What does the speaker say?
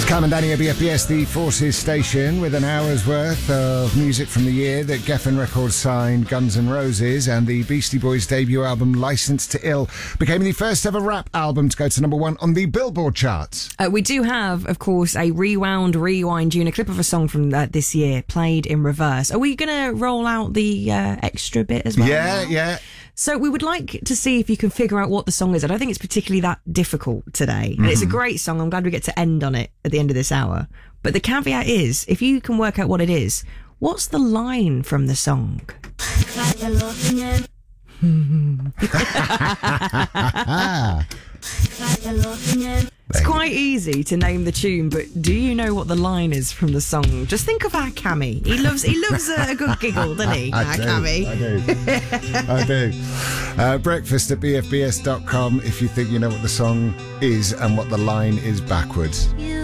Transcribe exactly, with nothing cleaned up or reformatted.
Cam and Danny at B F B S, the Forces station, with an hour's worth of music from the year that Geffen Records signed Guns N' Roses, and the Beastie Boys' debut album, Licensed to Ill, became the first ever rap album to go to number one on the Billboard charts. Uh, we do have, of course, a rewound, rewind tune, a clip of a song from uh, this year, played in reverse. Are we going to roll out the uh, extra bit as well? Yeah, yeah. So we would like to see if you can figure out what the song is. I don't think it's particularly that difficult today. And Mm-hmm. it's a great song. I'm glad we get to end on it at the end of this hour. But the caveat is, if you can work out what it is, what's the line from the song? It's quite easy to name the tune, but do you know what the line is from the song? Just think of our Cammy. He loves he loves a, a good giggle, doesn't he? I our do, Cammy. I do. I do. Uh, breakfast at B F B S dot com if you think you know what the song is and what the line is backwards.